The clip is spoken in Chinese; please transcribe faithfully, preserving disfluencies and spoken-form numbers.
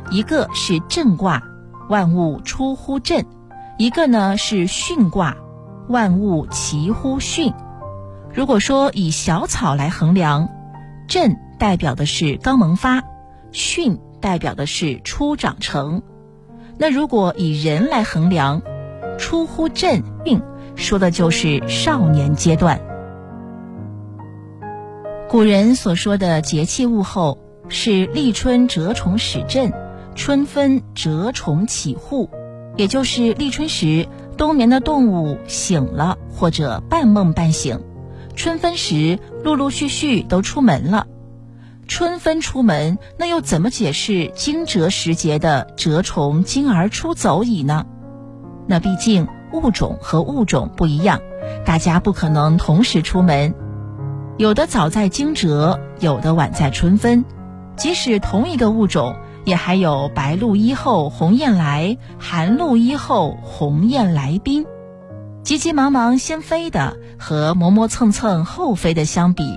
一个是震卦，万物出乎震；一个呢是巽卦，万物齐乎巽。如果说以小草来衡量，震代表的是刚萌发，巽代表的是初长成。那如果以人来衡量，出乎震巽说的就是少年阶段。古人所说的节气物候是立春蛰虫始振，春分蛰虫起户，也就是立春时冬眠的动物醒了或者半梦半醒，春分时陆陆续续都出门了。春分出门，那又怎么解释惊蛰时节的蛰虫惊而出走矣呢？那毕竟物种和物种不一样，大家不可能同时出门，有的早在惊蛰，有的晚在春分。即使同一个物种，也还有白露衣后鸿雁来，寒露衣后鸿雁来宾。急急忙忙先飞的和磨磨蹭蹭后飞的相比，